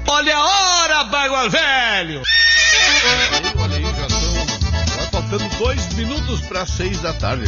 Olha a hora, Bagual Velho! Olha aí, já estão faltando 2 minutos para 6 da tarde.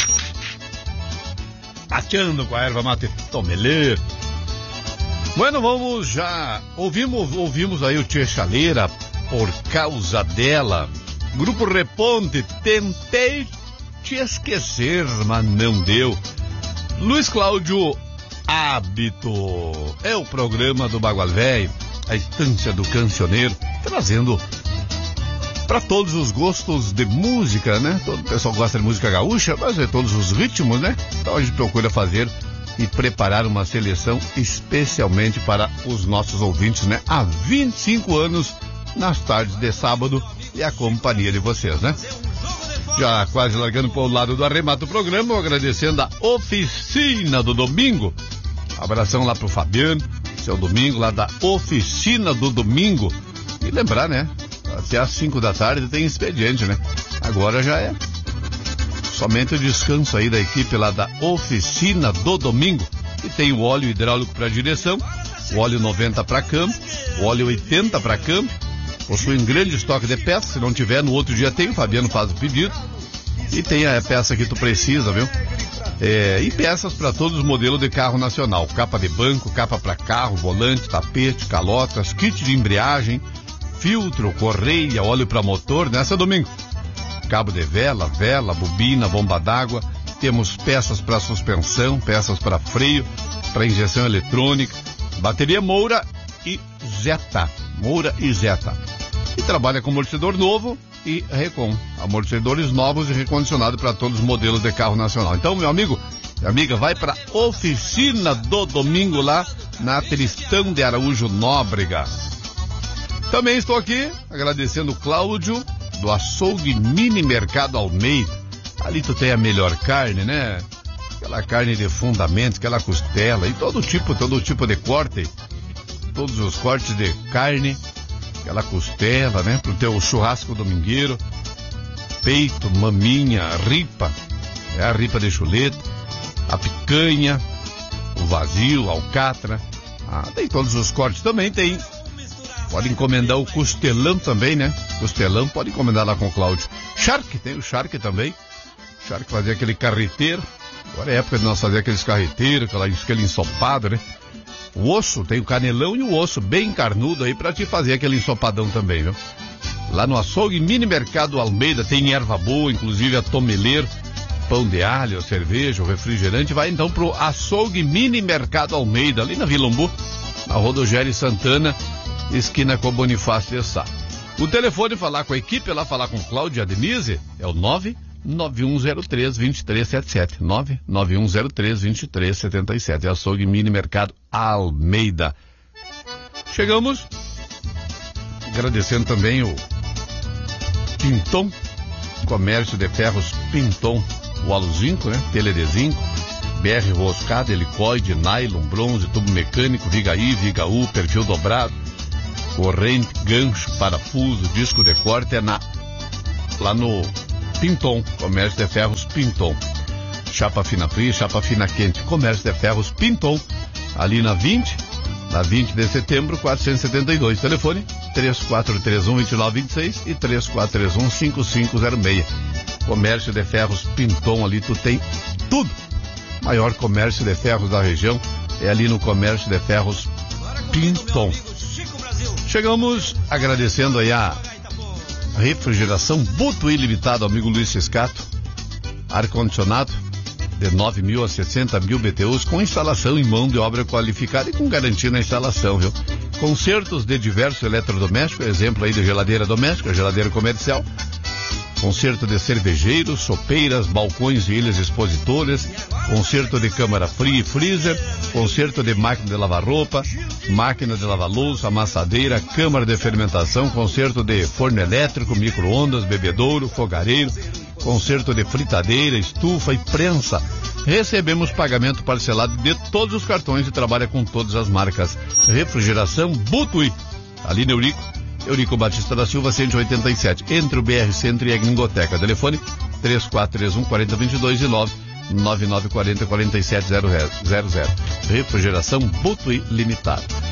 Bateando com a erva mate Tomelê. Bueno, vamos já. Ouvimos aí o Tchê Chaleira, Por Causa Dela. Grupo Reponte, Tentei Te Esquecer, mas não deu. Luiz Cláudio, Hábito. É o programa do Bagual Velho, a Estância do Cancioneiro, trazendo para todos os gostos de música, né? Todo o pessoal gosta de música gaúcha, mas é todos os ritmos, né? Então a gente procura fazer e preparar uma seleção especialmente para os nossos ouvintes, né? Há 25 anos, nas tardes de sábado, e a companhia de vocês, né? Já quase largando para o lado do arremate do programa, agradecendo a Oficina do Domingo. Abração lá pro Fabiano, seu Domingo, lá da Oficina do Domingo. E lembrar, né? Até às 5 da tarde tem expediente, né? Agora já é somente o descanso aí da equipe lá da Oficina do Domingo. E tem o óleo hidráulico para direção, o óleo 90 para campo, o óleo 80 para campo. Possui um grande estoque de peças. Se não tiver, no outro dia tem, o Fabiano faz o pedido. E tem a peça que tu precisa, viu? E peças para todos os modelos de carro nacional. Capa de banco, capa para carro, volante, tapete, calotas, kit de embreagem, filtro, correia, óleo para motor, nessa domingo. Cabo de vela, bobina, bomba d'água. Temos peças para suspensão, peças para freio, para injeção eletrônica, bateria Moura e Zeta. E trabalha com amortecedor novo e Recon. Amortecedores novos e recondicionados para todos os modelos de carro nacional. Então, meu amigo e amiga, vai para Oficina do Domingo lá na Tristão de Araújo Nóbrega. Também estou aqui agradecendo o Cláudio do Açougue Mini Mercado Almeida. Ali tu tem a melhor carne, né? Aquela carne de fundamento, aquela costela e todo tipo de corte. Todos os cortes de carne, aquela costela, né? Pro teu churrasco domingueiro. Peito, maminha, ripa. É a ripa de chuleta. A picanha, o vazio, a alcatra. Tem todos os cortes. Também tem. Pode encomendar o costelão também, né? Costelão, pode encomendar lá com o Cláudio. Charque, tem o charque também. Charque fazia aquele carreteiro. Agora é época de nós fazer aqueles carreteiros, aquele ensopado, né? O osso, tem o canelão e o osso bem carnudo aí pra te fazer aquele ensopadão também, viu? Lá no Açougue Mini Mercado Almeida tem erva boa, inclusive a Tomeleiro, pão de alho, cerveja, refrigerante. Vai então pro Açougue Mini Mercado Almeida, ali na Vila Umbu, na Rodogério Santana, esquina com Bonifácio de Sá. O telefone, falar com a equipe, lá falar com Cláudia e a Denise, é o 99103-2377. 99103-2377. É Açougue Mini Mercado Almeida. Chegamos agradecendo também o Pinton, Comércio de Ferros Pinton, o Aluzinco, né? Telha de zinco, BR roscada, helicoide, nylon, bronze, tubo mecânico, viga-i, viga-u, perfil dobrado, corrente, gancho, parafuso, disco de corte, lá no Pinton, Comércio de Ferros Pinton. Chapa fina fria, chapa fina quente, Comércio de Ferros Pinton, ali na 20 de setembro, 472. Telefone 3431-2926 e 3431-5506. Comércio de Ferros Pinton, ali tu tem tudo. Maior comércio de ferros da região é ali no Comércio de Ferros Pinton. Chegamos agradecendo aí a refrigeração Butuí Limitado, amigo Luiz Ciscato. Ar-condicionado de 9.000 a 60.000 BTUs com instalação em mão de obra qualificada e com garantia na instalação, viu? Consertos de diversos eletrodomésticos, exemplo aí de geladeira doméstica, geladeira comercial. Conserto de cervejeiros, sopeiras, balcões e ilhas expositoras. Conserto de câmara fria e freezer. Conserto de máquina de lavar roupa, máquina de lavar louça, amassadeira, câmara de fermentação. Conserto de forno elétrico, micro-ondas, bebedouro, fogareiro. Conserto de fritadeira, estufa e prensa. Recebemos pagamento parcelado de todos os cartões e trabalha com todas as marcas. Refrigeração Butuí, ali no Eurico Batista da Silva, 187, entre o BR Centro e a Gringoteca. Telefone 3431-4022 e 99940-4700. Refrigeração Butuí Limitado.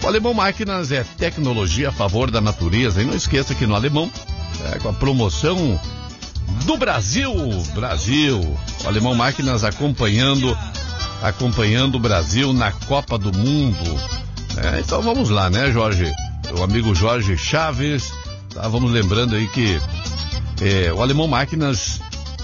O Alemão Máquinas é tecnologia a favor da natureza. E não esqueça que no Alemão, com a promoção do Brasil, o Alemão Máquinas acompanhando o Brasil na Copa do Mundo. Então vamos lá, né, Jorge? O amigo Jorge Chaves, tá? Vamos lembrando aí que o Alemão Máquinas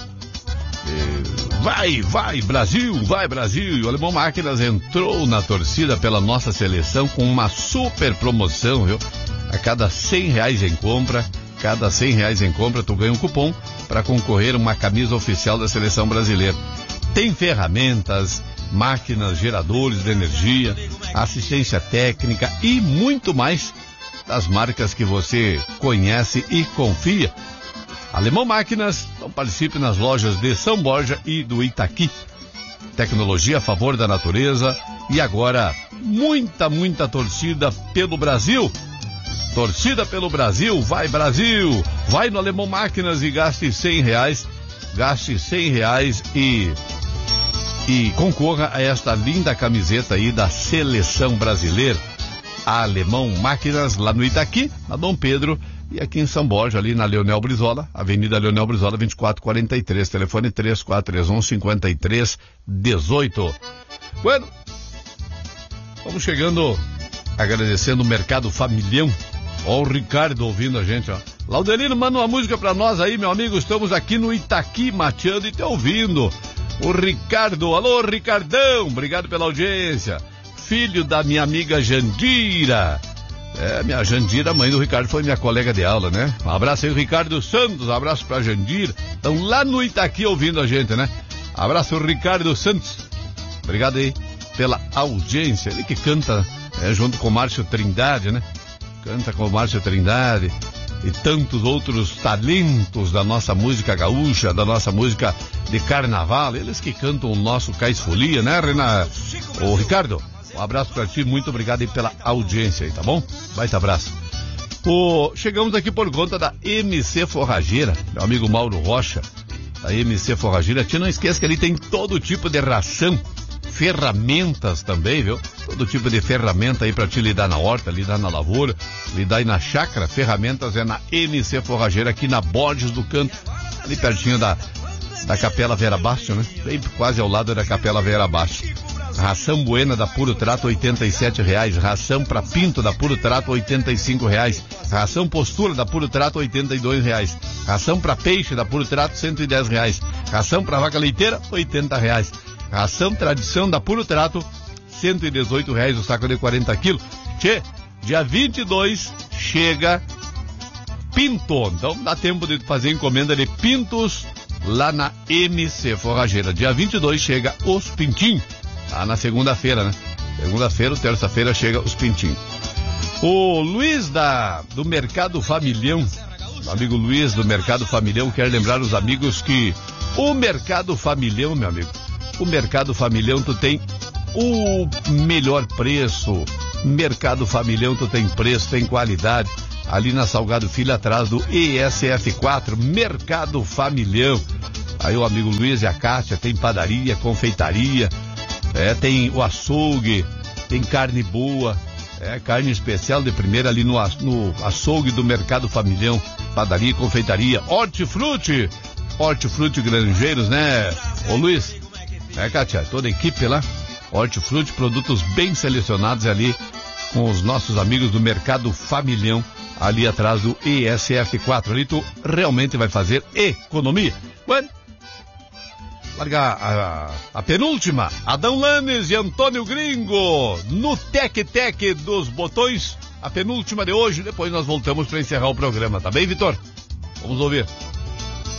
vai Brasil, vai Brasil. E o Alemão Máquinas entrou na torcida pela nossa seleção com uma super promoção, viu? A cada R$100 em compra, tu ganha um cupom para concorrer a uma camisa oficial da seleção brasileira. Tem ferramentas, máquinas, geradores de energia, assistência técnica e muito mais das marcas que você conhece e confia. Alemão Máquinas, então participe nas lojas de São Borja e do Itaqui. Tecnologia a favor da natureza e agora muita torcida pelo Brasil. Torcida pelo Brasil, vai Brasil! Vai no Alemão Máquinas e gaste R$100. Gaste R$100 e concorra a esta linda camiseta aí da seleção brasileira. A Alemão Máquinas, lá no Itaqui, na Dom Pedro, e aqui em São Borja, ali na Leonel Brizola, Avenida Leonel Brizola, 2443, telefone 3431-5318. Bueno, vamos chegando, agradecendo o Mercado Familhão. Ó o Ricardo ouvindo a gente, ó. Laudelino, manda uma música pra nós aí, meu amigo, estamos aqui no Itaqui, mateando e te ouvindo. O Ricardo, alô Ricardão, obrigado pela audiência. Filho da minha amiga Jandira. Minha Jandira, mãe do Ricardo, foi minha colega de aula, né? Um abraço aí, Ricardo Santos, um abraço pra Jandira. Estão lá no Itaqui ouvindo a gente, né? Abraço, Ricardo Santos. Obrigado aí pela audiência. Ele que canta junto com o Márcio Trindade, né? Canta com o Márcio Trindade e tantos outros talentos da nossa música gaúcha, da nossa música de carnaval. Eles que cantam o nosso Cais Folia, né, Renato? Ô, Ricardo, um abraço pra ti, muito obrigado aí pela audiência aí, tá bom? Baita abraço. Chegamos aqui por conta da MC Forrageira, meu amigo Mauro Rocha, da MC Forrageira. Tia, não esqueça que ali tem todo tipo de ração, ferramentas também, viu? Todo tipo de ferramenta aí pra te lidar na horta, lidar na lavoura, lidar aí na chácara. Ferramentas é na MC Forrageira, aqui na Borges do Canto, ali pertinho da Capela Vera Bastos, né? Bem quase ao lado da Capela Vera Bastos. Ração Buena da Puro Trato, R$87. Ração pra pinto da Puro Trato, R$85. Ração Postura da Puro Trato, R$82. Ração pra peixe da Puro Trato, R$110. Ração pra vaca leiteira, R$80. Ração Tradição da Puro Trato, R$118 o saco de 40 quilos. Tchê, dia 22 chega pinto. Então dá tempo de fazer encomenda de pintos lá na MC Forrageira. Dia 22 chega os pintinhos. Tá na segunda-feira, né? Segunda-feira ou terça-feira chega os pintinhos. O Luiz do Mercado Familhão, o amigo Luiz do Mercado Familhão, quer lembrar os amigos que o Mercado Familhão, meu amigo, o Mercado Familhão, tu tem o melhor preço. Mercado Familhão, tu tem preço, tem qualidade. Ali na Salgado Filho, atrás do ESF4, Mercado Familhão. Aí o amigo Luiz e a Kátia, tem padaria, confeitaria, tem o açougue, tem carne boa, carne especial de primeira ali no açougue do Mercado Familhão, padaria, confeitaria, hortifruti Granjeiros, né, ô Luiz? Kátia, toda a equipe lá, hortifruti, produtos bem selecionados ali com os nossos amigos do Mercado Familhão, ali atrás do ESF4, ali tu realmente vai fazer economia. Bueno, largar a penúltima, Adão Lanes e Antônio Gringo, no Tec-Tec dos Botões, a penúltima de hoje, depois nós voltamos para encerrar o programa, tá bem, Vitor? Vamos ouvir.